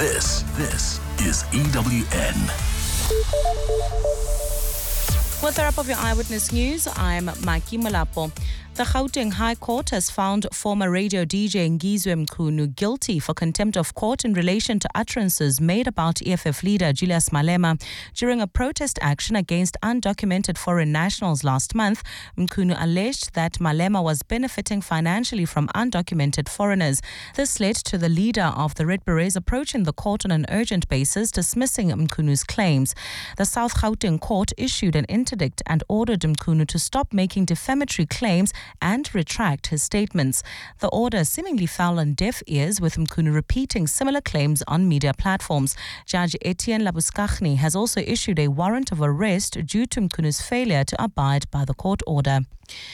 This is EWN. With the wrap of your Eyewitness News, I'm Maki Malapo. The Gauteng High Court has found former radio DJ Ngizwe Mchunu guilty for contempt of court in relation to utterances made about EFF leader Julius Malema during a protest action against undocumented foreign nationals last month. Mchunu alleged that Malema was benefiting financially from undocumented foreigners. This led to the leader of the Red Berets approaching the court on an urgent basis, dismissing Mchunu's claims. The South Gauteng court issued an interdict and ordered Mchunu to stop making defamatory claims and retract his statements. The order seemingly fell on deaf ears, with Mchunu repeating similar claims on media platforms. Judge Etienne Labuskaghni has also issued a warrant of arrest due to Mchunu's failure to abide by the court order.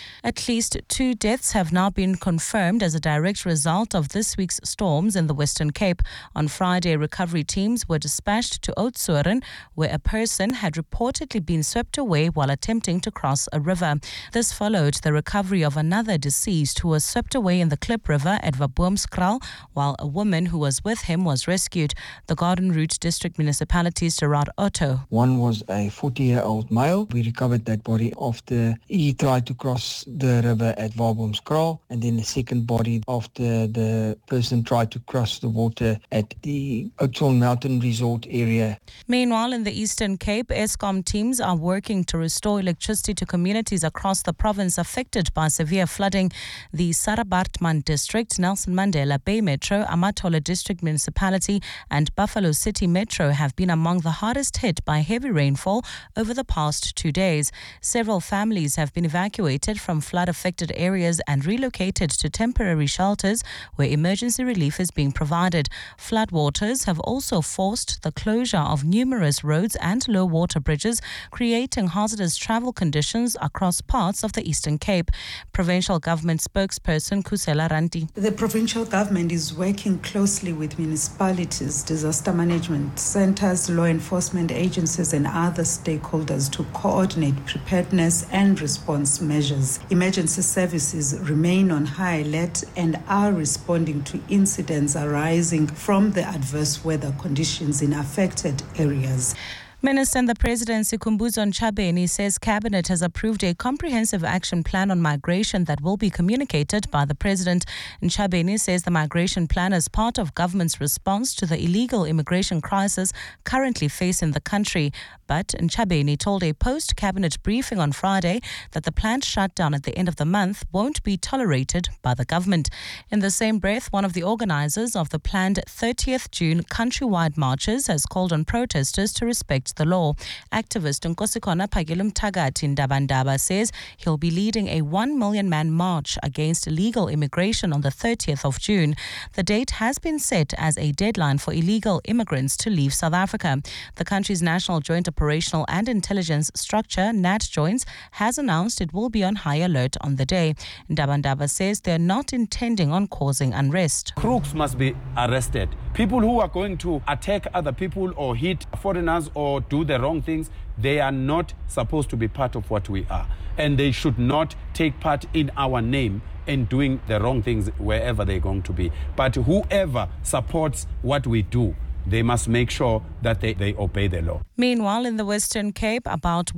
At least 2 deaths have now been confirmed as a direct result of this week's storms in the Western Cape. On Friday, recovery teams were dispatched to Oudtshoorn, where a person had reportedly been swept away while attempting to cross a river. This followed the recovery of another deceased who was swept away in the Klip River at Vaboomskraal, while a woman who was with him was rescued. The Garden Route District Municipality's Gerard Otto. One was a 40-year-old male. We recovered that body after he tried to cross the river at Vaboomskraal, and then the second body after the person tried to cross the water at the Oudtshoorn Mountain Resort area. Meanwhile, in the Eastern Cape, Eskom teams are working to restore electricity to communities across the province affected by severe flooding. The Sarabartman District, Nelson Mandela Bay Metro, Amatola District Municipality and Buffalo City Metro have been among the hardest hit by heavy rainfall over the past 2 days. Several families have been evacuated from flood-affected areas and relocated to temporary shelters where emergency relief is being provided. Floodwaters have also forced the closure of numerous roads and low-water bridges, creating hazardous travel conditions across parts of the Eastern Cape. Provincial government spokesperson Kusela Ranti. The provincial government is working closely with municipalities, disaster management centers, law enforcement agencies and other stakeholders to coordinate preparedness and response measures. Emergency services remain on high alert and are responding to incidents arising from the adverse weather conditions in affected areas. Minister in the Presidency Khumbudzo Ntshabeni says Cabinet has approved a comprehensive action plan on migration that will be communicated by the President. Ntshabeni says the migration plan is part of government's response to the illegal immigration crisis currently facing the country. But Ntshabeni told a post-Cabinet briefing on Friday that the planned shutdown at the end of the month won't be tolerated by the government. In the same breath, one of the organizers of the planned 30th June countrywide marches has called on protesters to respect the law. Activist Nkosikona Phakile Mthakathi Ndabandaba says he'll be leading a 1 million man march against illegal immigration on the 30th of June. The date has been set as a deadline for illegal immigrants to leave South Africa. The country's National Joint Operational and Intelligence Structure, NATJOINS, has announced it will be on high alert on the day. Ndabandaba says they're not intending on causing unrest. Crooks must be arrested. People who are going to attack other people or hit foreigners or do the wrong things, they are not supposed to be part of what we are. And they should not take part in our name in doing the wrong things wherever they're going to be. But whoever supports what we do, they must make sure that they obey the law. Meanwhile, in the Western Cape, about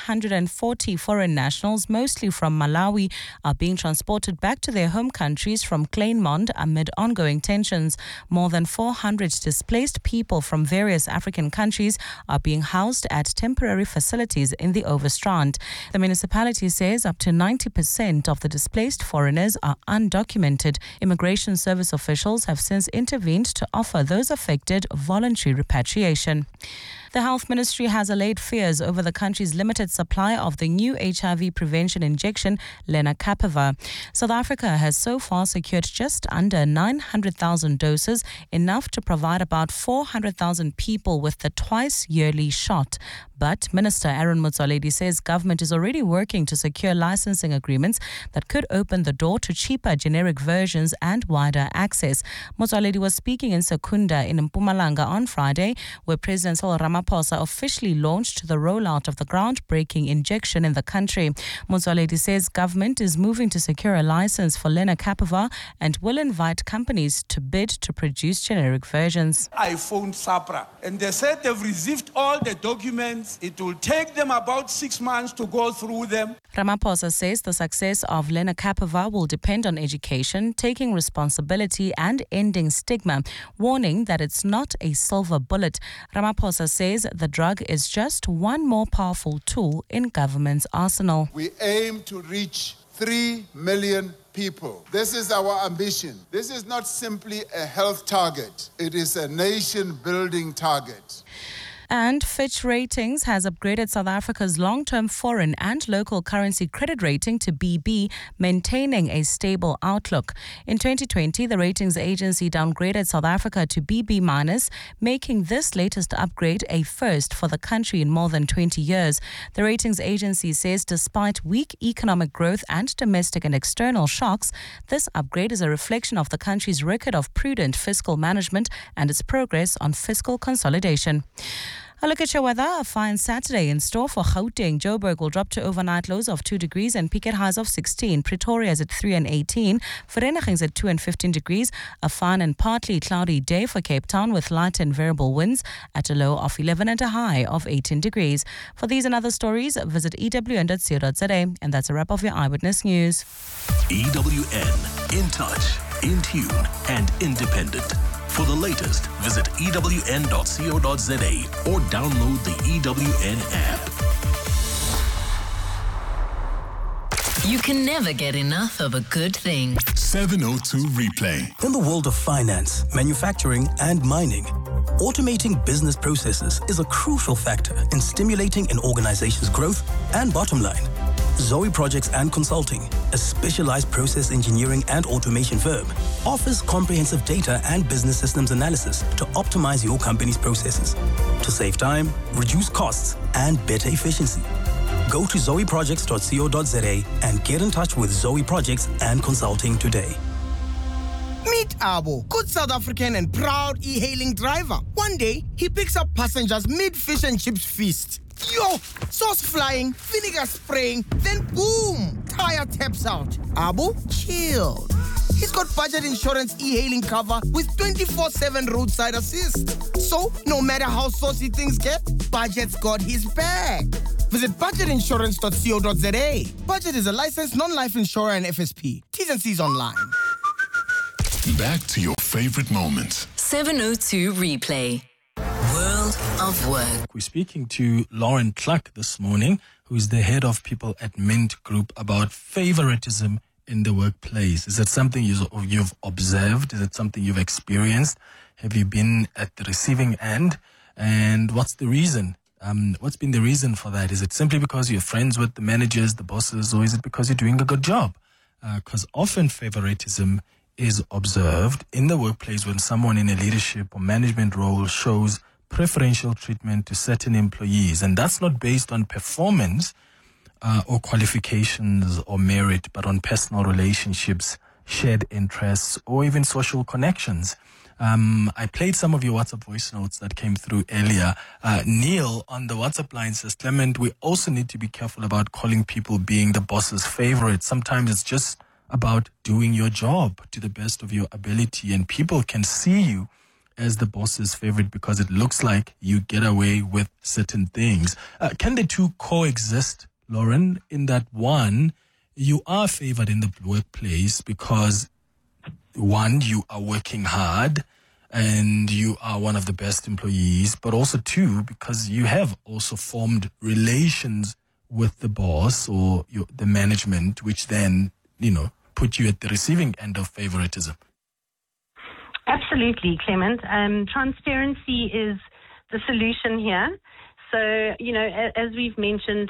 140 foreign nationals, mostly from Malawi, are being transported back to their home countries from Kleinmond amid ongoing tensions. More than 400 displaced people from various African countries are being housed at temporary facilities in the Overstrand. The municipality says up to 90% of the displaced foreigners are undocumented. Immigration service officials have since intervened to offer those affected voluntary repatriation. The Health Ministry has allayed fears over the country's limited supply of the new HIV prevention injection, Lenacapavir. South Africa has so far secured just under 900,000 doses, enough to provide about 400,000 people with the twice-yearly shot. But Minister Aaron Motsoaledi says government is already working to secure licensing agreements that could open the door to cheaper generic versions and wider access. Motsoaledi was speaking in Secunda in Mpumalanga on Friday, where President Cyril Ramaphosa officially launched the rollout of the groundbreaking injection in the country. Motsoaledi says government is moving to secure a license for lenacapavir and will invite companies to bid to produce generic versions. I phoned SAPRA and they said they've received all the documents. It will take them about 6 months to go through them. Ramaphosa says the success of lenacapavir will depend on education, taking responsibility and ending stigma, warning that it's not a silver bullet. Ramaphosa says the drug is just one more powerful tool in government's arsenal. We aim to reach 3 million people. This is our ambition. This is not simply a health target. It is a nation-building target. And Fitch Ratings has upgraded South Africa's long-term foreign and local currency credit rating to BB, maintaining a stable outlook. In 2020, the ratings agency downgraded South Africa to BB-, making this latest upgrade a first for the country in more than 20 years. The ratings agency says despite weak economic growth and domestic and external shocks, this upgrade is a reflection of the country's record of prudent fiscal management and its progress on fiscal consolidation. A look at your weather. A fine Saturday in store for Gauteng. Joburg will drop to overnight lows of 2 degrees and peak at highs of 16. Pretoria is at 3 and 18. Vereeniging is at 2 and 15 degrees. A fine and partly cloudy day for Cape Town with light and variable winds at a low of 11 and a high of 18 degrees. For these and other stories, visit ewn.co.za. And that's a wrap of your Eyewitness News. EWN, in touch, in tune, and independent. For the latest, visit ewn.co.za or download the EWN app. You can never get enough of a good thing. 702 Replay. In the world of finance, manufacturing, and mining, automating business processes is a crucial factor in stimulating an organization's growth and bottom line. Zoe Projects and Consulting, a specialized process engineering and automation firm, offers comprehensive data and business systems analysis to optimize your company's processes, to save time, reduce costs, and better efficiency. Go to zoeprojects.co.za and get in touch with Zoe Projects and Consulting today. Meet Abo, good South African and proud e-hailing driver. One day, he picks up passengers mid-fish and chips feast. Yo, sauce flying, vinegar spraying, then boom, tire taps out. Abo, chilled. He's got budget insurance e-hailing cover with 24/7 roadside assist. So, no matter how saucy things get, Budget's got his back. Visit budgetinsurance.co.za. Budget is a licensed non-life insurer and FSP. T's and C's online. Back to your favorite moments. 702 Replay. World of Work. We're speaking to Lauren Clark this morning, who's the head of people at Mint Group, about favoritism in the workplace. Is it something you've observed? Is it something you've experienced? Have you been at the receiving end? And what's the reason? What's been the reason for that? Is it simply because you're friends with the managers, the bosses, or is it because you're doing a good job? Because often favoritism is observed in the workplace when someone in a leadership or management role shows preferential treatment to certain employees. And that's not based on performance or qualifications or merit, but on personal relationships, shared interests, or even social connections. I played some of your WhatsApp voice notes that came through earlier. Neil on the WhatsApp line says, Clement, we also need to be careful about calling people being the boss's favorite. Sometimes it's just about doing your job to the best of your ability, and people can see you as the boss's favorite because it looks like you get away with certain things. Can the two coexist, Lauren, in that one, you are favored in the workplace because one, you are working hard and you are one of the best employees, but also two, because you have also formed relations with the boss or the management, which then, put you at the receiving end of favoritism. Absolutely, Clement. Transparency is the solution here. So, as we've mentioned,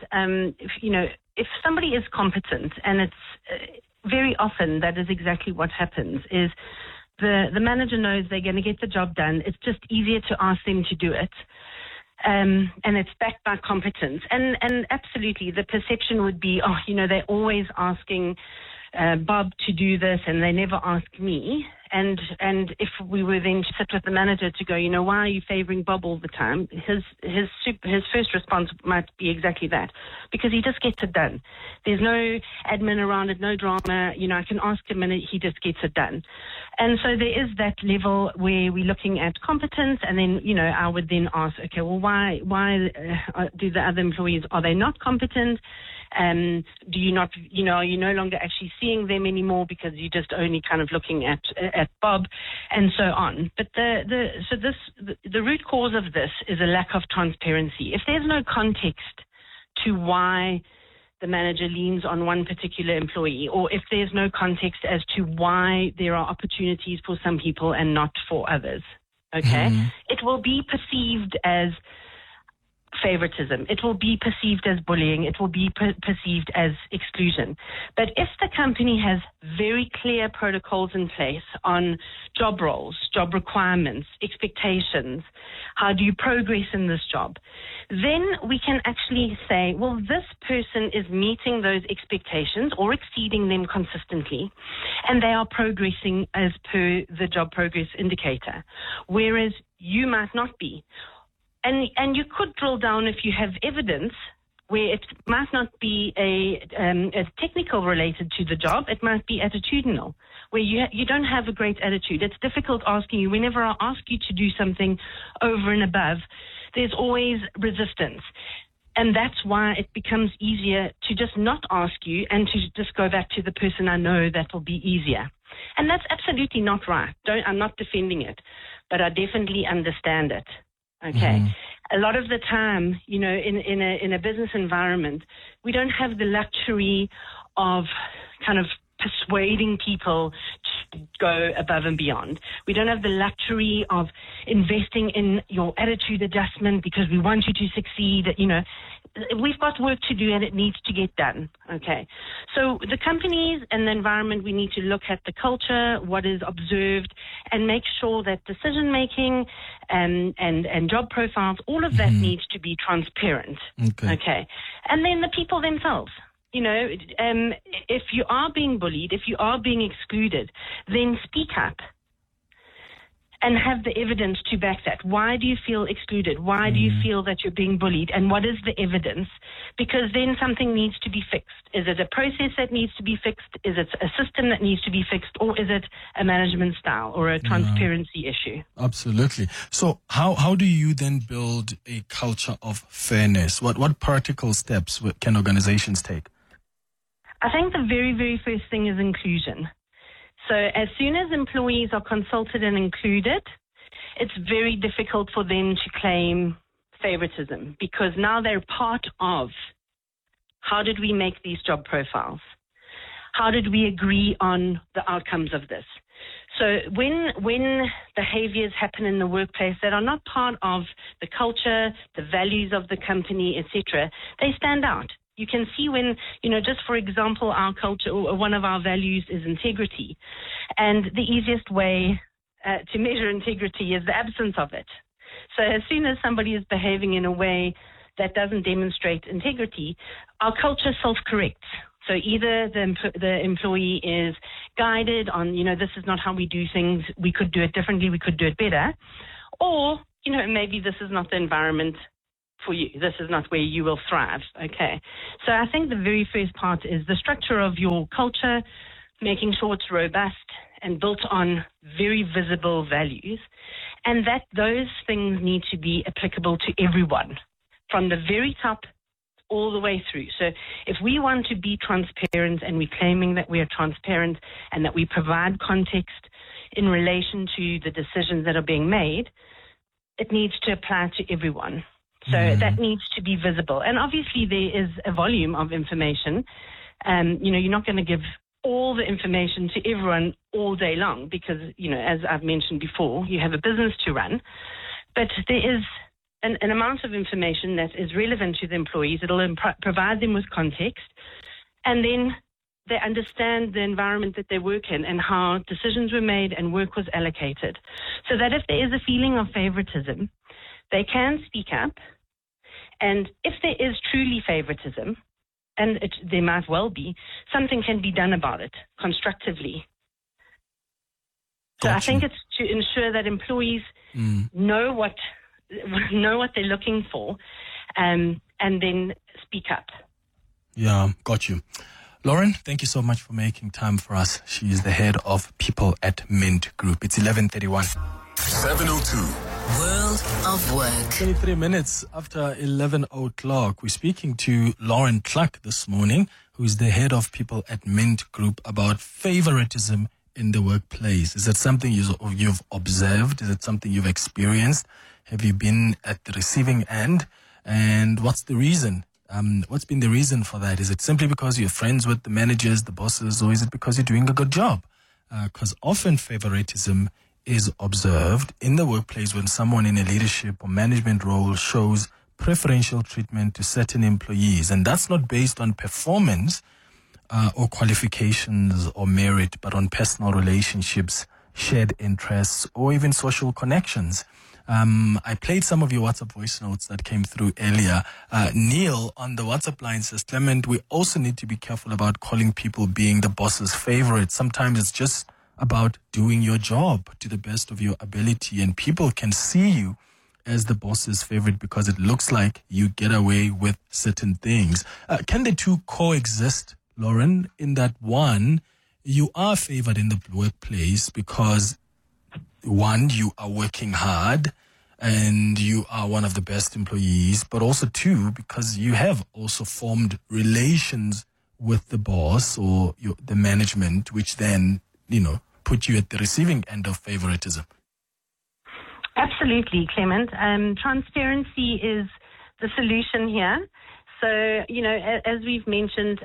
if somebody is competent, and it's very often that is exactly what happens, is the manager knows they're going to get the job done. It's just easier to ask them to do it. and it's backed by competence. And absolutely, the perception would be, they're always asking Bob to do this, and they never ask me. And if we were then to sit with the manager to go, why are you favoring Bob all the time? His first response might be exactly that, because he just gets it done. There's no admin around it, no drama. I can ask him and he just gets it done. And so there is that level where we're looking at competence, and then, I would then ask, okay, well, why do the other employees, are they not competent? Do you not, are you no longer actually seeing them anymore because you're just only kind of looking at Bob, and so on. But the root cause of this is a lack of transparency. If there's no context to why the manager leans on one particular employee, or if there's no context as to why there are opportunities for some people and not for others, okay, it will be perceived as favoritism. It will be perceived as bullying. It will be perceived as exclusion. But if the company has very clear protocols in place on job roles, job requirements, expectations, how do you progress in this job, then we can actually say, well, this person is meeting those expectations or exceeding them consistently, and they are progressing as per the job progress indicator, whereas you might not be. And you could drill down if you have evidence where it might not be a technical related to the job. It might be attitudinal, where you don't have a great attitude. It's difficult asking you. Whenever I ask you to do something over and above, there's always resistance. And that's why it becomes easier to just not ask you and to just go back to the person I know that will be easier. And that's absolutely not right. I'm not defending it, but I definitely understand it. Okay. A lot of the time, in a business environment, we don't have the luxury of kind of persuading people to go above and beyond. We don't have the luxury of investing in your attitude adjustment because we want you to succeed. We've got work to do and it needs to get done. Okay. So the companies and the environment, we need to look at the culture, what is observed, and make sure that decision making and job profiles, all of that needs to be transparent. Okay. And then the people themselves. If you are being bullied, if you are being excluded, then speak up and have the evidence to back that. Why do you feel excluded? Why do you feel that you're being bullied? And what is the evidence? Because then something needs to be fixed. Is it a process that needs to be fixed? Is it a system that needs to be fixed? Or is it a management style or a transparency issue? Absolutely. So how do you then build a culture of fairness? What practical steps can organizations take? I think the very, very first thing is inclusion. So as soon as employees are consulted and included, it's very difficult for them to claim favoritism because now they're part of how did we make these job profiles? How did we agree on the outcomes of this? So when behaviors happen in the workplace that are not part of the culture, the values of the company, etc., they stand out. You can see when, just for example, our culture, or one of our values is integrity. And the easiest way to measure integrity is the absence of it. So as soon as somebody is behaving in a way that doesn't demonstrate integrity, our culture self-corrects. So either the employee is guided on, this is not how we do things, we could do it differently, we could do it better, or, maybe this is not the environment for you. This is not where you will thrive. Okay. So I think the very first part is the structure of your culture, making sure it's robust and built on very visible values, and that those things need to be applicable to everyone from the very top all the way through. So if we want to be transparent and we're claiming that we are transparent and that we provide context in relation to the decisions that are being made, it needs to apply to everyone. So that needs to be visible. And obviously there is a volume of information. You're not going to give all the information to everyone all day long because, as I've mentioned before, you have a business to run. But there is an amount of information that is relevant to the employees. It'll provide them with context. And then they understand the environment that they work in and how decisions were made and work was allocated. So that if there is a feeling of favoritism, they can speak up. And if there is truly favoritism, and there might well be, something can be done about it constructively. So I think it's to ensure that employees know what they're looking for, and then speak up. Yeah, got you. Lauren, thank you so much for making time for us. She is the head of people at Mint Group. It's 11:31. 702. World of Work. 23 minutes after 11 o'clock. We're speaking to Lauren Clark this morning, who's the head of people at Mint Group, about favoritism in the workplace. Is that something you've observed? Is it something you've experienced? Have you been at the receiving end? And what's the reason? What's been the reason for that? Is it simply because you're friends with the managers, the bosses, or is it because you're doing a good job? Because often favoritism is observed in the workplace when someone in a leadership or management role shows preferential treatment to certain employees. And that's not based on performance or qualifications or merit, but on personal relationships, shared interests, or even social connections. I played some of your WhatsApp voice notes that came through earlier. Neil on the WhatsApp line says, Clement, we also need to be careful about calling people being the boss's favorite. Sometimes it's just about doing your job to the best of your ability, and people can see you as the boss's favorite because it looks like you get away with certain things. Can the two coexist, Lauren, in that one, you are favored in the workplace because one, you are working hard and you are one of the best employees, but also two, because you have also formed relations with the boss or the management, which then, put you at the receiving end of favoritism. Absolutely, Clement. Transparency is the solution here. So, as we've mentioned,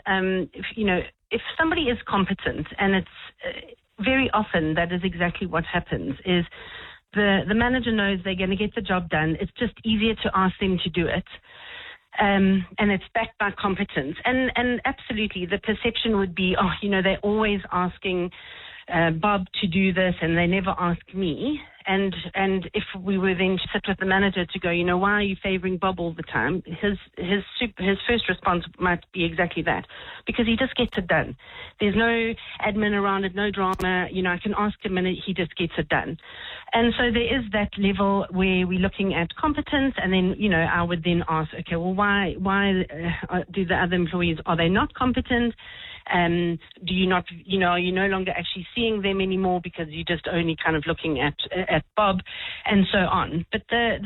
if somebody is competent, and it's very often that is exactly what happens, is the manager knows they're going to get the job done. It's just easier to ask them to do it. And it's backed by competence. And absolutely, the perception would be, they're always asking Bob to do this, and they never ask me. And if we were then to sit with the manager to go, why are you favoring Bob all the time? His first response might be exactly that, because he just gets it done. There's no admin around it, no drama. I can ask him and he just gets it done. And so there is that level where we're looking at competence, and then, I would then ask, okay, well, why do the other employees, are they not competent? Do you not, are you no longer actually seeing them anymore because you're just only kind of looking at Bob, and so on. But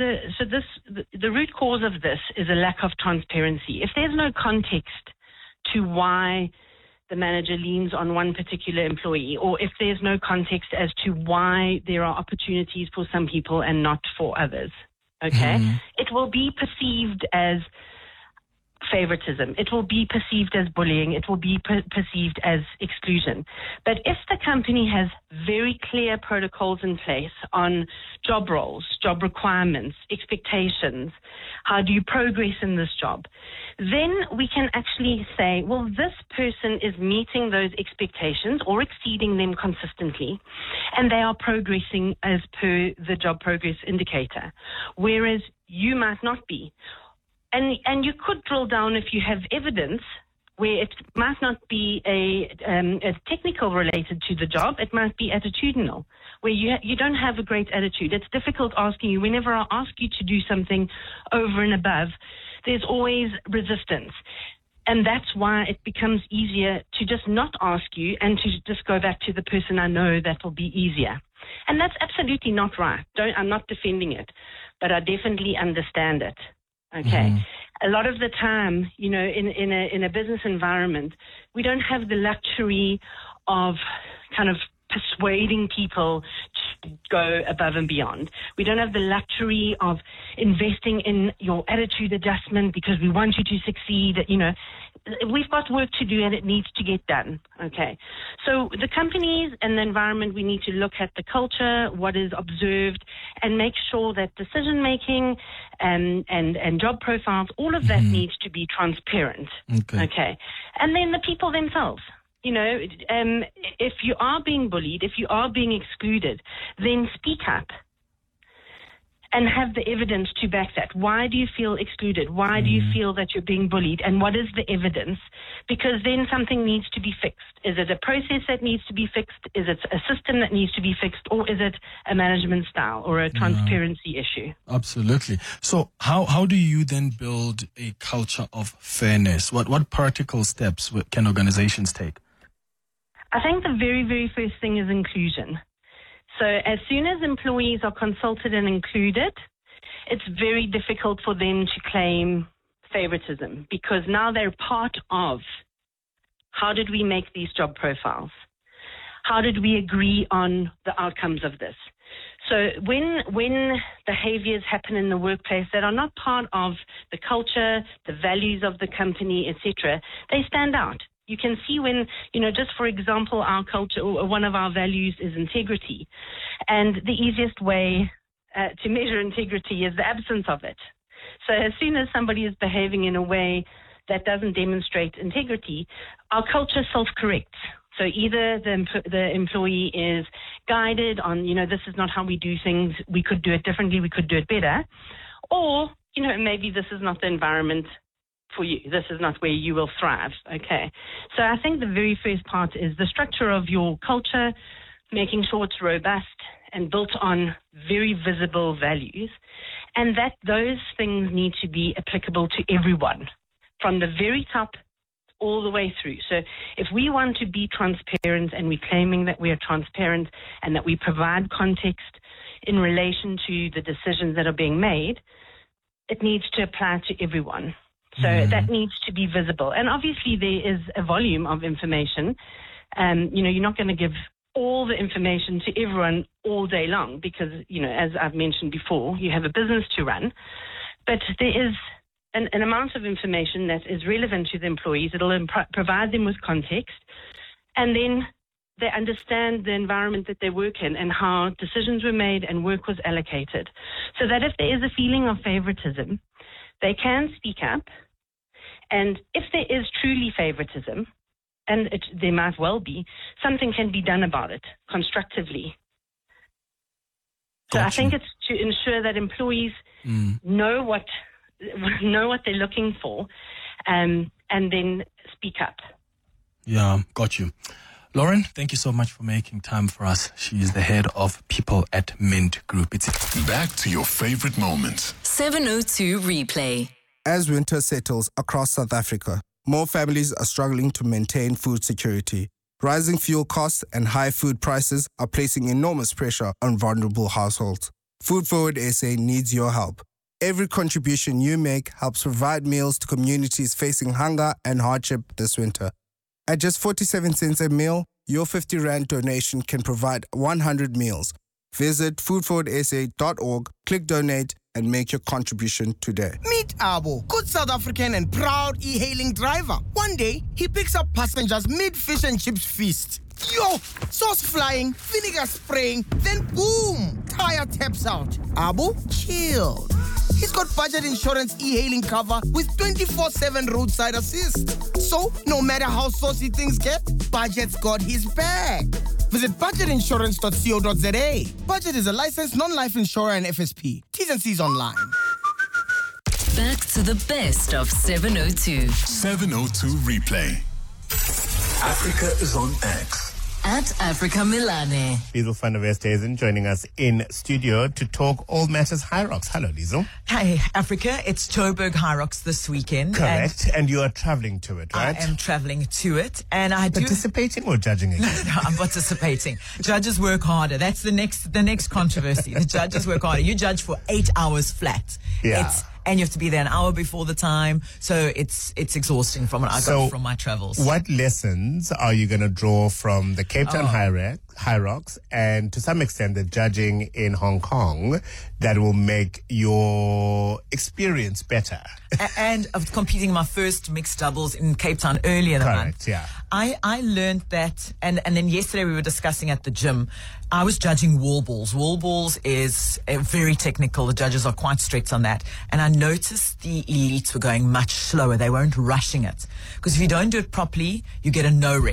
the root cause of this is a lack of transparency. If there's no context to why the manager leans on one particular employee, or if there's no context as to why there are opportunities for some people and not for others, okay, it will be perceived as favoritism. It will be perceived as bullying. It will be perceived as exclusion. But if the company has very clear protocols in place on job roles, job requirements, expectations, how do you progress in this job, then we can actually say, well, this person is meeting those expectations or exceeding them consistently, and they are progressing as per the job progress indicator, whereas you might not be. And you could drill down if you have evidence where it might not be a technical related to the job. It might be attitudinal, where you don't have a great attitude. It's difficult asking you. Whenever I ask you to do something over and above, there's always resistance. And that's why it becomes easier to just not ask you and to just go back to the person I know that will be easier. And that's absolutely not right. I'm not defending it, but I definitely understand it. Okay. A lot of the time, in a business environment, we don't have the luxury of kind of persuading people to go above and beyond. We don't have the luxury of investing in your attitude adjustment because we want you to succeed. We've got work to do and it needs to get done. Okay. So the companies and the environment, we need to look at the culture, what is observed, and make sure that decision making and job profiles, all of that needs to be transparent. Okay. And then the people themselves. If you are being bullied, if you are being excluded, then speak up. and have the evidence to back that. Why do you feel excluded? Why do you feel that you're being bullied? And what is the evidence? Because then something needs to be fixed. Is it a process that needs to be fixed? Is it a system that needs to be fixed? Or is it a management style or a transparency issue? Absolutely. So how do you then build a culture of fairness? What practical steps can organizations take? I think the very, very first thing is inclusion. So as soon as employees are consulted and included, it's very difficult for them to claim favoritism because now they're part of how did we make these job profiles? How did we agree on the outcomes of this? So when behaviors happen in the workplace that are not part of the culture, the values of the company, etc., they stand out. You can see when, just for example, our culture, or one of our values is integrity. And the easiest way to measure integrity is the absence of it. So as soon as somebody is behaving in a way that doesn't demonstrate integrity, our culture self-corrects. So either the employee is guided on, this is not how we do things, we could do it differently, we could do it better, or, maybe this is not the environment for you. This is not where you will thrive. Okay. So I think the very first part is the structure of your culture, making sure it's robust and built on very visible values, and that those things need to be applicable to everyone from the very top all the way through. So if we want to be transparent and we're claiming that we are transparent and that we provide context in relation to the decisions that are being made, it needs to apply to everyone. So that needs to be visible. And obviously there is a volume of information. You're not going to give all the information to everyone all day long because, as I've mentioned before, you have a business to run. But there is an amount of information that is relevant to the employees. It'll provide them with context. And then they understand the environment that they work in and how decisions were made and work was allocated. So that if there is a feeling of favoritism, they can speak up. And if there is truly favoritism, and there might well be, something can be done about it constructively. So I think it's to ensure that employees know what they're looking for, and then speak up. Yeah, got you. Lauren, thank you so much for making time for us. She is the head of people at Mint Group. Back to your favorite moments. 702 Replay. As winter settles across South Africa, more families are struggling to maintain food security. Rising fuel costs and high food prices are placing enormous pressure on vulnerable households. Food Forward SA needs your help. Every contribution you make helps provide meals to communities facing hunger and hardship this winter. At just 47 cents a meal, your 50 Rand donation can provide 100 meals. Visit foodforwardsa.org, click donate, and make your contribution today. Meet Abo, good South African and proud e-hailing driver. One day, he picks up passengers mid-fish and chips feast. Yo, sauce flying, vinegar spraying, then boom, tire taps out. Abo, chill. He's got budget insurance e-hailing cover with 24/7 roadside assist. So, no matter how saucy things get, Budget's got his back. Visit budgetinsurance.co.za. Budget is a licensed non-life insurer and FSP. T's and C's online. Back to the best of 702. 702 Replay. Africa is on X. At Africa Milane. Lizo van der Westhuizen joining us in studio to talk all matters Hyrox. Hello, Lizo. Hi, Africa. It's Joburg Hyrox this weekend. Correct. And you are traveling to it, right? I am traveling to it. And I do... Participating or judging again? No, I'm participating. Judges work harder. That's the next controversy. The judges work harder. You judge for 8 hours flat. Yeah. And you have to be there an hour before the time. So it's exhausting from what I got from my travels. What lessons are you going to draw from the Cape Town Hyrox and to some extent the judging in Hong Kong that will make your experience better? And of competing my first mixed doubles in Cape Town earlier in the month. Yeah. I learned that, and then yesterday we were discussing at the gym, I was judging wall balls. Wall balls is very technical. The judges are quite strict on that. And I noticed the elites were going much slower. They weren't rushing it. Because if you don't do it properly, you get a no rep.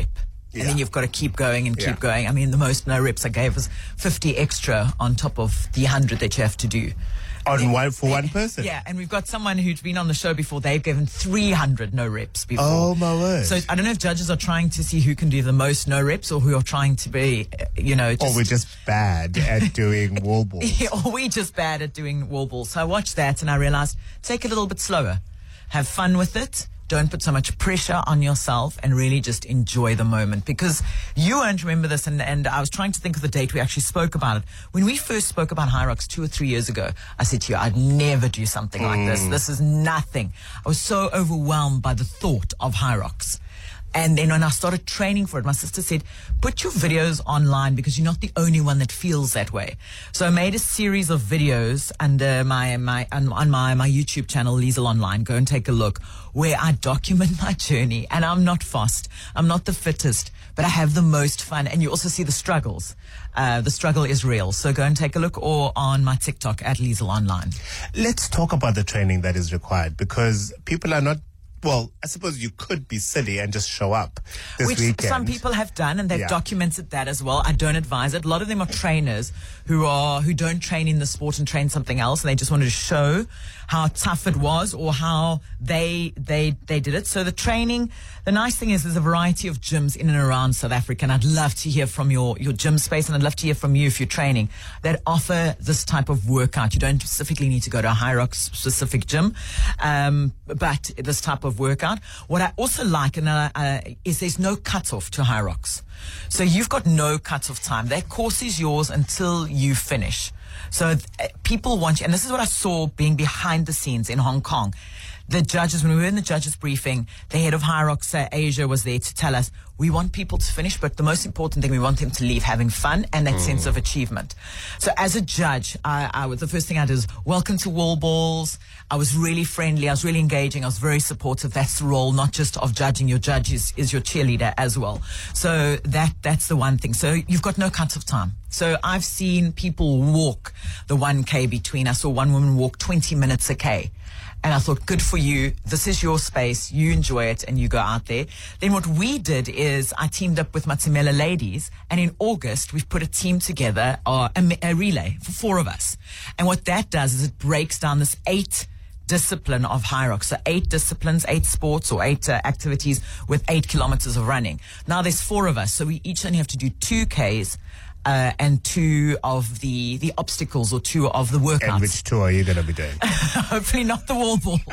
And then you've got to keep going and keep going. I mean, the most no reps I gave was 50 extra on top of the 100 that you have to do. For one person? Yeah, and we've got someone who's been on the show before. They've given 300 no reps before. Oh, my word. So I don't know if judges are trying to see who can do the most no reps or who are trying to be, Or we're just bad at doing wall balls. Yeah, or we're just bad at doing wall balls. So I watched that and I realized, take it a little bit slower. Have fun with it. Don't put so much pressure on yourself and really just enjoy the moment, because you won't remember this. And I was trying to think of the date we actually spoke about it. When we first spoke about Hyrox 2 or 3 years ago, I said to you, I'd never do something like this. This is nothing. I was so overwhelmed by the thought of Hyrox. And then when I started training for it, my sister said, put your videos online because you're not the only one that feels that way. So I made a series of videos under on my YouTube channel, Liesel Online. Go and take a look, where I document my journey. And I'm not fast. I'm not the fittest, but I have the most fun. And you also see the struggles. The struggle is real. So go and take a look, or on my TikTok at Liesel Online. Let's talk about the training that is required, because people are not. Well, I suppose you could be silly and just show up this weekend. Which some people have done, and they've documented that as well. I don't advise it. A lot of them are trainers who don't train in the sport and train something else, and they just wanted to show how tough it was or how they did it. So the training, the nice thing is there's a variety of gyms in and around South Africa, and I'd love to hear from your gym space, and I'd love to hear from you if you're training, that offer this type of workout. You don't specifically need to go to a Hyrox specific gym, but this type of workout. What I also like is there's no cutoff to Hyrox. So you've got no cutoff time. That course is yours until you finish. So people want you, and this is what I saw being behind the scenes in Hong Kong. The judges, when we were in the judges briefing, the head of Hyrox Asia was there to tell us, we want people to finish, but the most important thing, we want them to leave having fun and that sense of achievement. So as a judge, the first thing I did is welcome to Wall Balls. I was really friendly. I was really engaging. I was very supportive. That's the role, not just of judging. Your judge is your cheerleader as well. So that's the one thing. So you've got no cut of time. So I've seen people walk the 1K between. I saw one woman walk 20 minutes a K. And I thought, good for you. This is your space. You enjoy it and you go out there. Then what we did is I teamed up with Matimela Ladies. And in August, we've put a team together, a relay for 4 of us. And what that does is it breaks down this 8 discipline of Hyrox. So 8 disciplines, 8 sports or 8 activities with 8 kilometers of running. Now there's 4 of us. So we each only have to do 2Ks. And 2 of the obstacles or 2 of the workouts. And which 2 are you going to be doing? Hopefully not the wall balls.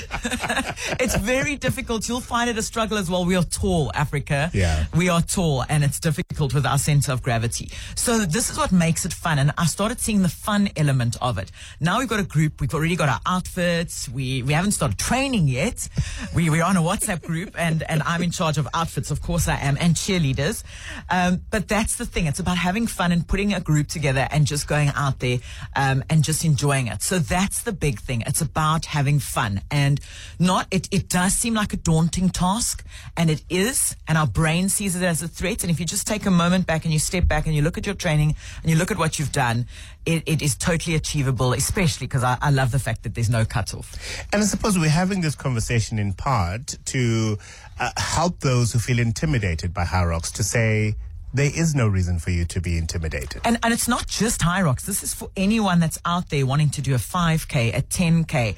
It's very difficult. You'll find it a struggle as well. We are tall, Africa. Yeah. We are tall, and it's difficult with our center of gravity. So this is what makes it fun. And I started seeing the fun element of it. Now we've got a group. We've already got our outfits. We haven't started training yet. We're on a WhatsApp group, and I'm in charge of outfits. Of course I am, and cheerleaders. But that's the thing. It's about having fun and putting a group together and just going out there and just enjoying it. So that's the big thing. It's about having fun, and it does seem like a daunting task, and it is, and our brain sees it as a threat. And if you just take a moment back and you step back and you look at your training and you look at what you've done, it is totally achievable, especially because I love the fact that there's no cutoff. And I suppose we're having this conversation in part to help those who feel intimidated by Hyrox to say, there is no reason for you to be intimidated. And it's not just Hyrox. This is for anyone that's out there wanting to do a 5K, a 10K,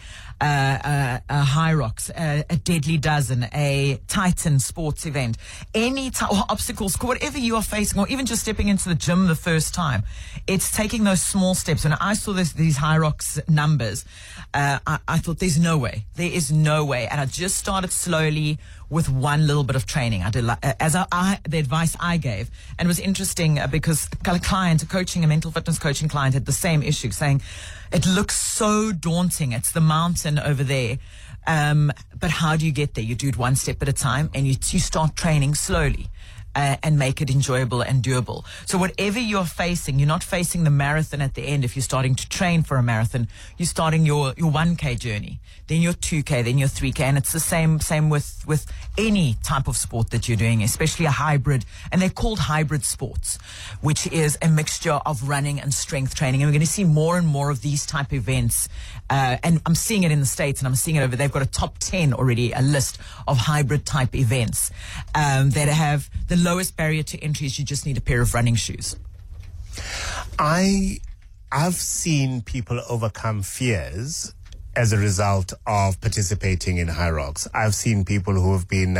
a Hyrox, a Deadly Dozen, a Titan sports event, any or obstacles, whatever you are facing, or even just stepping into the gym the first time. It's taking those small steps. When I saw these Hyrox numbers, I thought there is no way. And I just started slowly with one little bit of training. I did the advice I gave, and it was interesting because a mental fitness coaching client had the same issue, saying it looks so daunting. It's the mountain over there, but how do you get there? You do it one step at a time, and you start training slowly. And make it enjoyable and doable. So whatever you're facing, you're not facing the marathon at the end. If you're starting to train for a marathon, you're starting your 1K journey, then your 2K, then your 3K. And it's the same with any type of sport that you're doing, especially a hybrid. And they're called hybrid sports, which is a mixture of running and strength training. And we're going to see more and more of these type events. And I'm seeing it in the States, and I'm seeing it over. They've got a top 10 already, a list of hybrid type events that have the lowest barrier to entry is you just need a pair of running shoes. I've seen people overcome fears as a result of participating in High Rocks. I've seen people who have been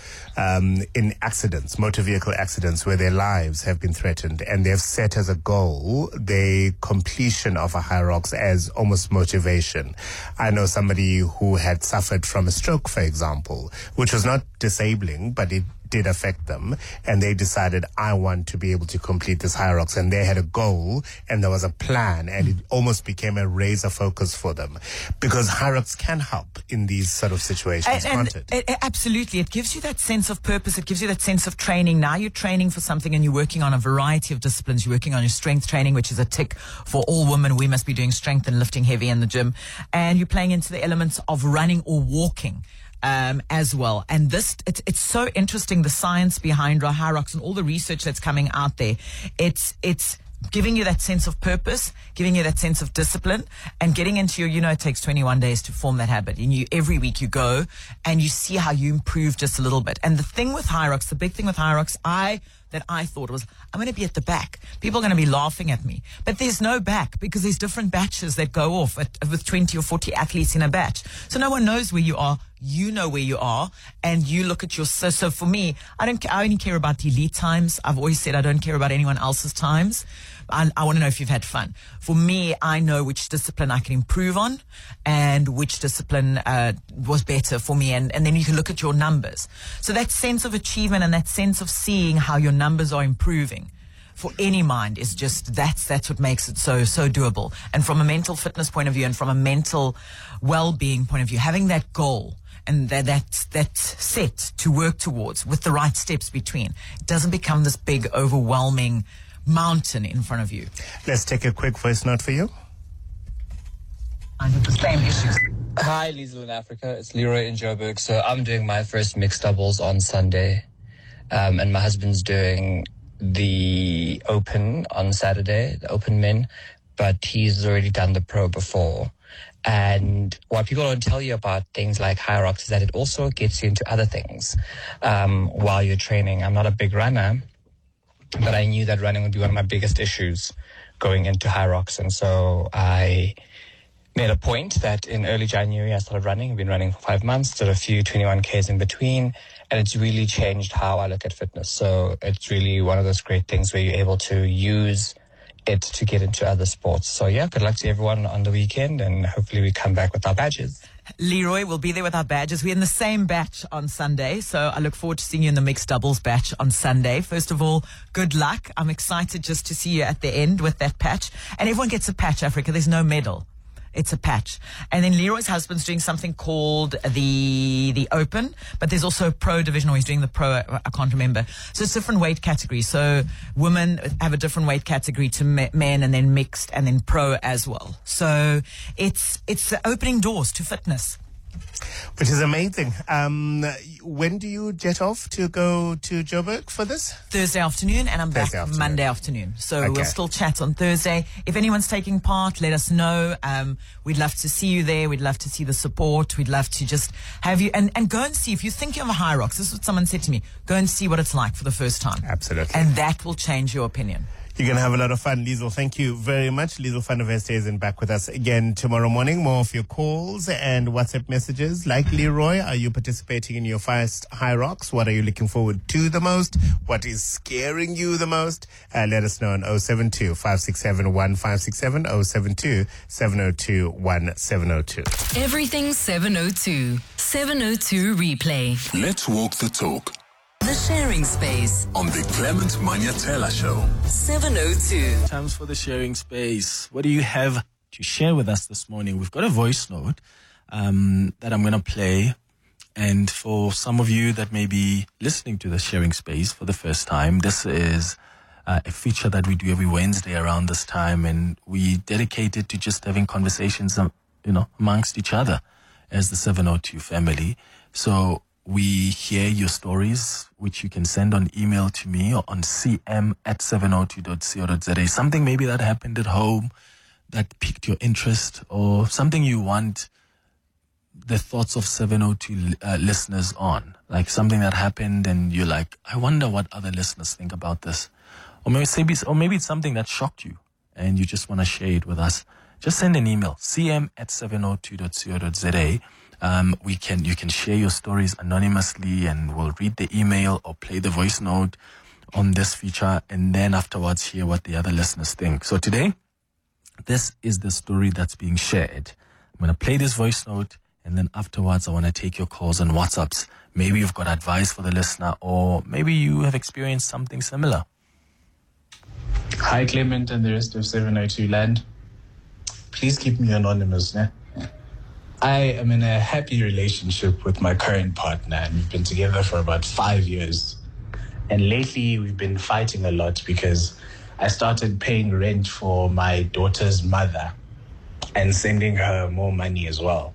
in accidents, motor vehicle accidents, where their lives have been threatened, and they've set as a goal the completion of a High Rocks as almost motivation. I know somebody who had suffered from a stroke, for example, which was not disabling, but it did affect them, and they decided, I want to be able to complete this High Rocks, and they had a goal and there was a plan, and it almost became a razor focus for them, because High Rocks can help in these sort of situations, can't it? Absolutely. It gives you that sense of purpose. It gives you that sense of training. Now you're training for something and you're working on a variety of disciplines. You're working on your strength training, which is a tick for all women. We must be doing strength and lifting heavy in the gym, and you're playing into the elements of running or walking as well. And it's so interesting, the science behind High Rocks and all the research that's coming out there. It's giving you that sense of purpose, giving you that sense of discipline, and getting into your, it takes 21 days to form that habit. And every week you go and you see how you improve just a little bit. And the thing with High Rocks, the big thing with High Rocks, that I thought was, I'm going to be at the back. People are going to be laughing at me. But there's no back, because there's different batches that go off with 20 or 40 athletes in a batch. So no one knows where you are. You know where you are, and you look at your. So for me, I only care about the elite times. I've always said I don't care about anyone else's times. I want to know if you've had fun. For me, I know which discipline I can improve on and which discipline was better for me. And then you can look at your numbers. So that sense of achievement and that sense of seeing how your numbers are improving for any mind is just, that's what makes it so doable. And from a mental fitness point of view and from a mental well-being point of view, having that goal and that's set to work towards with the right steps between, it doesn't become this big, overwhelming mountain in front of you. Let's take a quick voice note for you. The same issues. Hi, Liesl in Africa. It's Leroy in Joburg. So I'm doing my first mixed doubles on Sunday, and my husband's doing the Open on Saturday, the Open Men, but he's already done the Pro before. And what people don't tell you about things like High Rocks is that it also gets you into other things while you're training. I'm not a big runner, but I knew that running would be one of my biggest issues going into High Rocks. And so I made a point that in early January I started running. I've been running for 5 months, did a few 21Ks in between, and it's really changed how I look at fitness. So it's really one of those great things where you're able to use it to get into other sports. So yeah, good luck to everyone on the weekend, and hopefully we come back with our badges. Leroy will be there with our badges. We're in the same batch on Sunday, so I look forward to seeing you in the mixed doubles batch on Sunday. First of all, good luck. I'm excited just to see you at the end with that patch. And everyone gets a patch, Africa. There's no medal. It's a patch. And then Leroy's husband's doing something called the Open, but there's also a Pro division, or he's doing the Pro, I can't remember. So it's different weight categories. So women have a different weight category to men, and then mixed, and then Pro as well. So it's opening doors to fitness. Which is amazing. When do you jet off to go to Joburg for this? Thursday afternoon, and I'm back Monday afternoon. So we'll still chat on Thursday. If anyone's taking part, let us know. We'd love to see you there. We'd love to see the support. We'd love to just have you, and go and see. If you're thinking of a High Rocks, this is what someone said to me, go and see what it's like for the first time. Absolutely. And that will change your opinion. You're going to have a lot of fun, Liesl. Thank you very much. Liesl van der Westhuizen is back with us again tomorrow morning. More of your calls and WhatsApp messages. Like Leroy, are you participating in your first High Rocks? What are you looking forward to the most? What is scaring you the most? Let us know on 072-567-1567, 072-702-1702. Everything 702. 702 replay. Let's walk the talk. The Sharing Space On the Clement Manyatela Show. 702. Times for the Sharing Space. What do you have to share with us this morning? We've got a voice note that I'm going to play. And for some of you that may be listening to the Sharing Space for the first time, this is a feature that we do every Wednesday around this time. And we dedicate it to just having conversations, amongst each other as the 702 family. So we hear your stories, which you can send on email to me or on cm@702.co.za. Something maybe that happened at home that piqued your interest, or something you want the thoughts of 702 listeners on? Like something that happened and you're like, I wonder what other listeners think about this. Or maybe it's something that shocked you and you just want to share it with us. Just send an email, cm@702.co.za. You can share your stories anonymously and we'll read the email or play the voice note on this feature and then afterwards hear what the other listeners think. So today, this is the story that's being shared. I'm going to play this voice note and then afterwards I want to take your calls and WhatsApps. Maybe you've got advice for the listener or maybe you have experienced something similar. Hi Clement and the rest of 702 land. Please keep me anonymous. Né? I am in a happy relationship with my current partner and we've been together for about 5 years. And lately we've been fighting a lot because I started paying rent for my daughter's mother and sending her more money as well.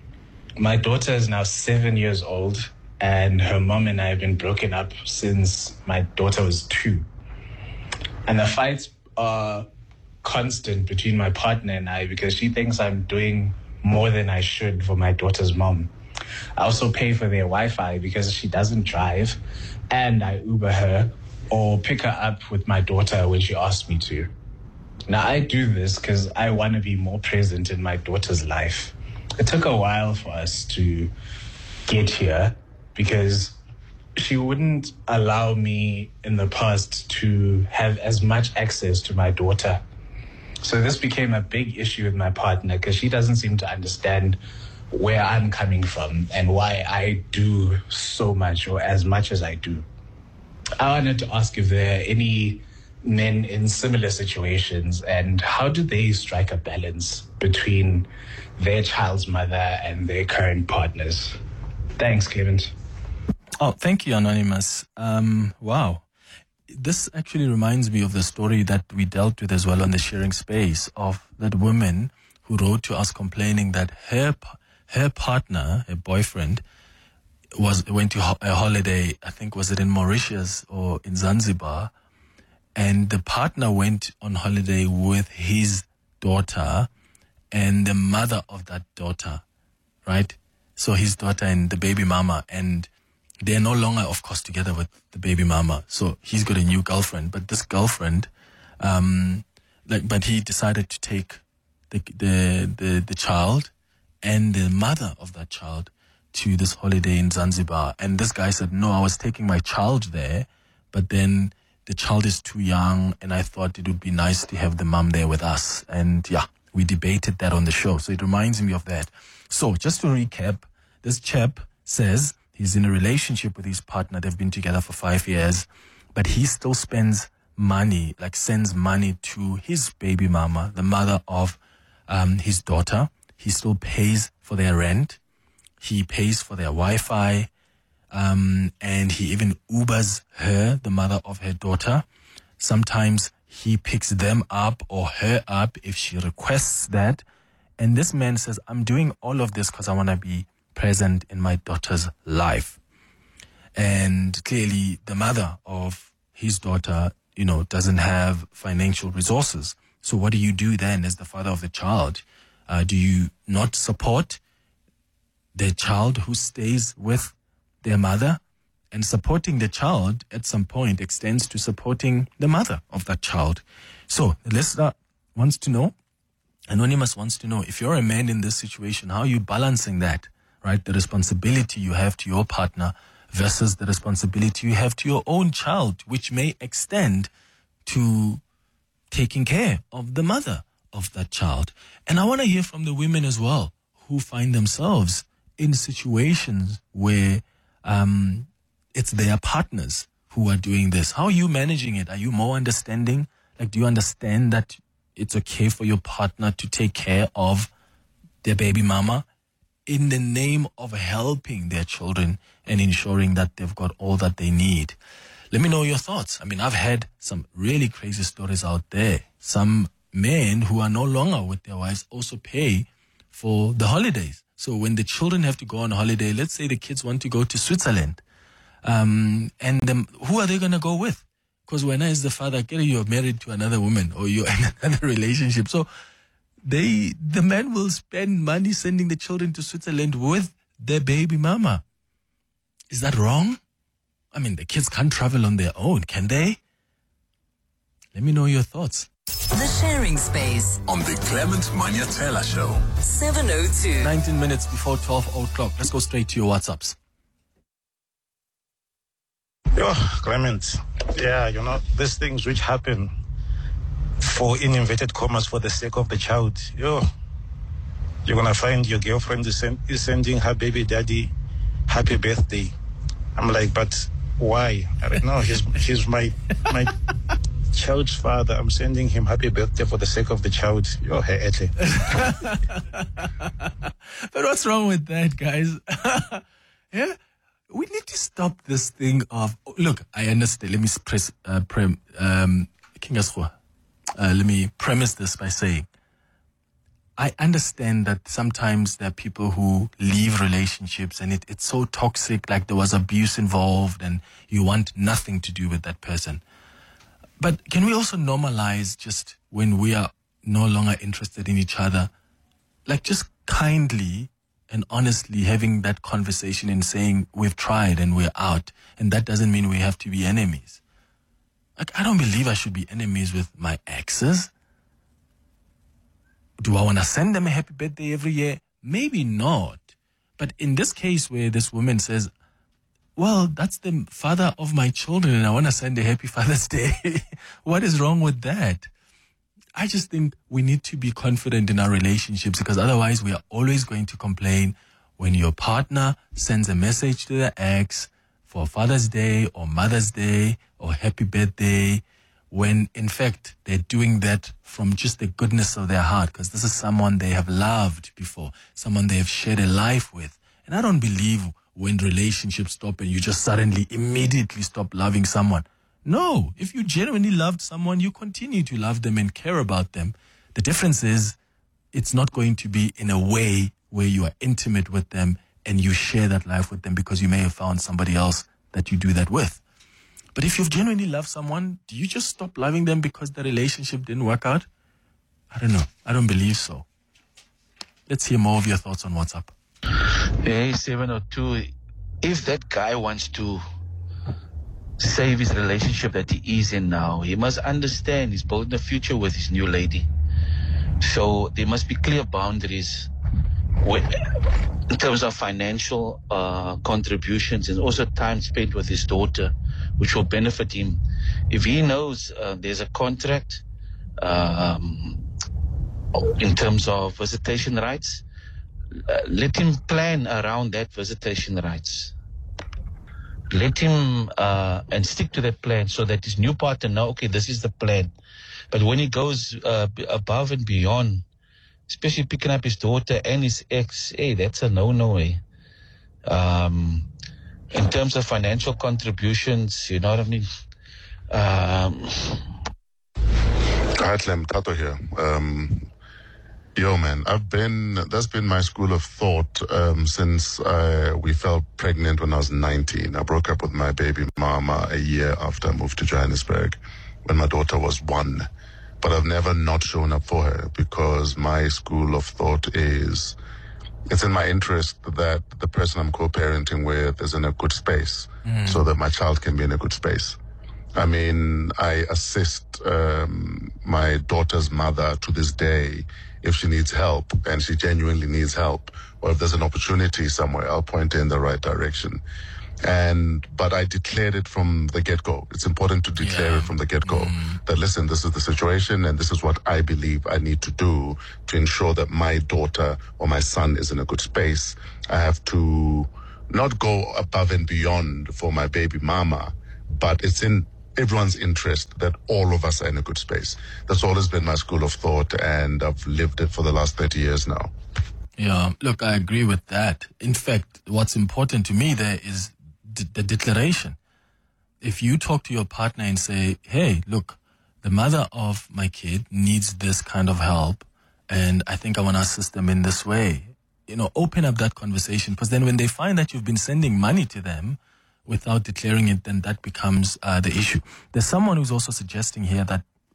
My daughter is now 7 years old and her mom and I have been broken up since my daughter was 2. And the fights are constant between my partner and I because she thinks I'm doing more than I should for my daughter's mom. I also pay for their Wi-Fi because she doesn't drive and I Uber her or pick her up with my daughter when she asks me to. Now I do this because I want to be more present in my daughter's life. It took a while for us to get here because she wouldn't allow me in the past to have as much access to my daughter. So this became a big issue with my partner because she doesn't seem to understand where I'm coming from and why I do so much or as much as I do. I wanted to ask if there are any men in similar situations and how do they strike a balance between their child's mother and their current partners? Thanks, Clement. Oh, thank you, Anonymous. Wow. This actually reminds me of the story that we dealt with as well on the sharing space of that woman who wrote to us complaining that her partner, her boyfriend, went to a holiday, I think was it in Mauritius or in Zanzibar, and the partner went on holiday with his daughter and the mother of that daughter, right? So his daughter and the baby mama, and they're no longer, of course, together with the baby mama. So he's got a new girlfriend, but this girlfriend, but he decided to take the child and the mother of that child to this holiday in Zanzibar. And this guy said, no, I was taking my child there, but then the child is too young and I thought it would be nice to have the mom there with us. And yeah, we debated that on the show. So it reminds me of that. So just to recap, this chap says he's in a relationship with his partner. They've been together for 5 years, but he still spends money, like sends money to his baby mama, the mother of his daughter. He still pays for their rent. He pays for their Wi-Fi. And he even Ubers her, the mother of her daughter. Sometimes he picks them up or her up if she requests that. And this man says, I'm doing all of this because I want to be present in my daughter's life. And clearly the mother of his daughter, doesn't have financial resources. So what do you do then as the father of the child? Do you not support the child who stays with their mother? And supporting the child at some point extends to supporting the mother of that child. So the listener wants to know, Anonymous wants to know, if you're a man in this situation, how are you balancing that, right? The responsibility you have to your partner versus the responsibility you have to your own child, which may extend to taking care of the mother of that child. And I want to hear from the women as well who find themselves in situations where it's their partners who are doing this. How are you managing it? Are you more understanding? Like, do you understand that it's okay for your partner to take care of their baby mama in the name of helping their children and ensuring that they've got all that they need? Let me know your thoughts. I mean, I've had some really crazy stories out there. Some men who are no longer with their wives also pay for the holidays. So when the children have to go on holiday, let's say the kids want to go to Switzerland, who are they going to go with? Because when as the father, you're married to another woman or you're in another relationship. So the man will spend money sending the children to Switzerland with their baby mama. Is that wrong? I mean, the kids can't travel on their own, can they? Let me know your thoughts. The Sharing Space on the Clement Manyatela Show. 7:02. 19 minutes before 12 o'clock. Let's go straight to your WhatsApps. Yo, Clement. Yeah, you know, these things which happen in inverted commas for the sake of the child. Yo, you're going to find your girlfriend is sending her baby daddy happy birthday. I'm like, but why? I don't know. He's my child's father. I'm sending him happy birthday for the sake of the child. Yo, hey, Ete. But what's wrong with that, guys? Yeah, we need to stop this thing of, look, I understand. Let me premise this by saying, I understand that sometimes there are people who leave relationships and it's so toxic, like there was abuse involved and you want nothing to do with that person. But can we also normalize just when we are no longer interested in each other, like just kindly and honestly having that conversation and saying we've tried and we're out, and that doesn't mean we have to be enemies. Like, I don't believe I should be enemies with my exes. Do I want to send them a happy birthday every year? Maybe not. But in this case where this woman says, well, that's the father of my children and I want to send a happy Father's Day. What is wrong with that? I just think we need to be confident in our relationships, because otherwise we are always going to complain when your partner sends a message to their ex for Father's Day or Mother's Day or happy birthday, when in fact they're doing that from just the goodness of their heart, because this is someone they have loved before, someone they have shared a life with. And I don't believe when relationships stop and you just suddenly immediately stop loving someone. No, if you genuinely loved someone, you continue to love them and care about them. The difference is it's not going to be in a way where you are intimate with them and you share that life with them because you may have found somebody else that you do that with. But if you've genuinely loved someone, do you just stop loving them because the relationship didn't work out? I don't know. I don't believe so. Let's hear more of your thoughts on WhatsApp. Hey, 702. If that guy wants to save his relationship that he is in now, he must understand he's building a future with his new lady. So there must be clear boundaries in terms of financial contributions and also time spent with his daughter, which will benefit him. If he knows there's a contract in terms of visitation rights, let him plan around that visitation rights. Let him and stick to that plan so that his new partner know, okay, this is the plan. But when he goes above and beyond, especially picking up his daughter and his ex, hey, that's a no-no way. In terms of financial contributions, you know what I mean? Hi, Clem, Tato here. Yo, man, that's been my school of thought since we fell pregnant when I was 19. I broke up with my baby mama a year after I moved to Johannesburg when my daughter was 1. But I've never not shown up for her, because my school of thought is it's in my interest that the person I'm co-parenting with is in a good space so that my child can be in a good space. I mean, I assist my daughter's mother to this day if she needs help, and she genuinely needs help, or if there's an opportunity somewhere, I'll point her in the right direction. But I declared it from the get-go. It's important to declare it from the get-go that, listen, this is the situation and this is what I believe I need to do to ensure that my daughter or my son is in a good space. I have to not go above and beyond for my baby mama, but it's in everyone's interest that all of us are in a good space. That's always been my school of thought, and I've lived it for the last 30 years now. Yeah, look, I agree with that. In fact, what's important to me there is the declaration. If you talk to your partner and say, hey, look, the mother of my kid needs this kind of help, and I think I want to assist them in this way, open up that conversation, because then when they find that you've been sending money to them without declaring it, then that becomes the issue. There's someone who's also suggesting here that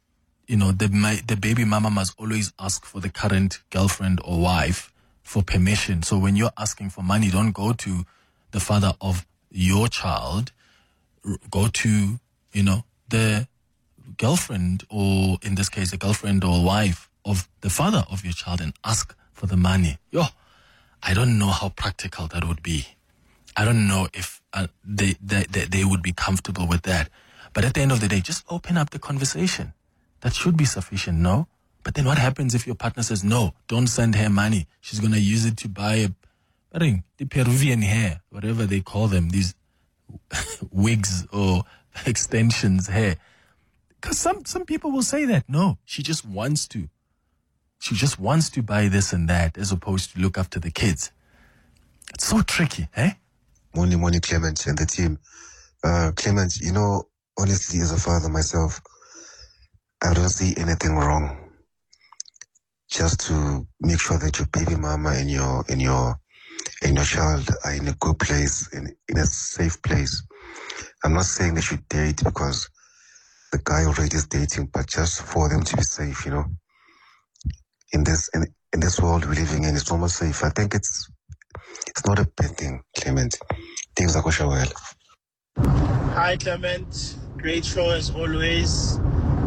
the baby mama must always ask for the current girlfriend or wife for permission. So when you're asking for money, don't go to the father of your child. Go to, the girlfriend, or in this case, the girlfriend or wife of the father of your child, and ask for the money. I don't know how practical that would be. I don't know if they would be comfortable with that. But at the end of the day, just open up the conversation. That should be sufficient, no? But then what happens if your partner says, no, don't send her money. She's going to use it to buy the Peruvian hair, whatever they call them, these wigs or extensions hair. Because some people will say that, no, she just wants to buy this and that as opposed to look after the kids. It's so tricky, eh? Morning, Clement and the team. Clement, honestly, as a father myself, I don't see anything wrong. Just to make sure that your baby mama and your child are in a good place, in a safe place. I'm not saying they should date because the guy already is dating, but just for them to be safe, in this world we're living in, it's almost safe. I think it's not a bad thing, Clement. Things are going well. Hi, Clement. Great show as always.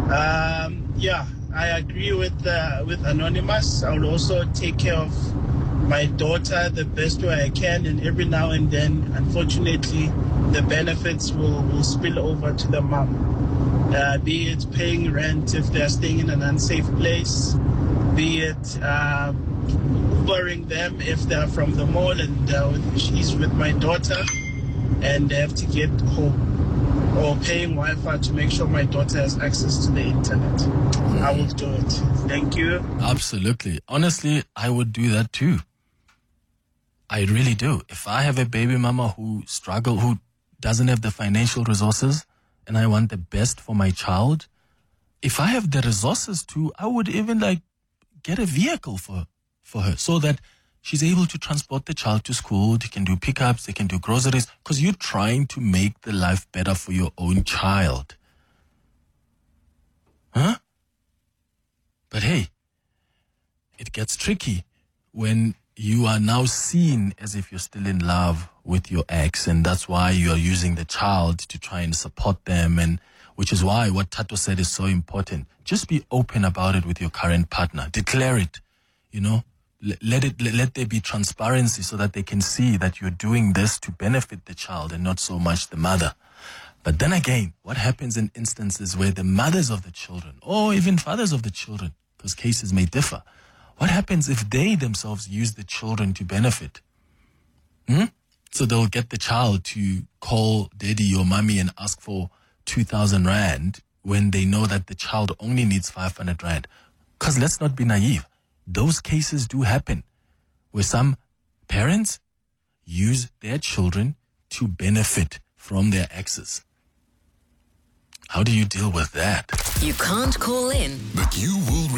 I agree with Anonymous. I will also take care of my daughter the best way I can, and every now and then, unfortunately, the benefits will spill over to the mom. Be it paying rent if they're staying in an unsafe place, be it Ubering them if they're from the mall and she's with my daughter and they have to get home, or paying Wi-Fi to make sure my daughter has access to the internet. I will do it. Thank you. Absolutely. Honestly, I would do that too. I really do. If I have a baby mama who doesn't have the financial resources, and I want the best for my child, if I have the resources to, I would even get a vehicle for her so that she's able to transport the child to school. They can do pickups, they can do groceries, because you're trying to make the life better for your own child. Huh? But hey, it gets tricky when you are now seen as if you're still in love with your ex, and that's why you are using the child to try and support them, and which is why what Tato said is so important. Just be open about it with your current partner. Declare it, let there be transparency so that they can see that you're doing this to benefit the child and not so much the mother. But then again, what happens in instances where the mothers of the children, or even fathers of the children, because cases may differ, what happens if they themselves use the children to benefit? So they'll get the child to call daddy or mommy and ask for 2,000 rand when they know that the child only needs 500 rand. Because let's not be naive. Those cases do happen where some parents use their children to benefit from their exes. How do you deal with that? You can't call in, but you will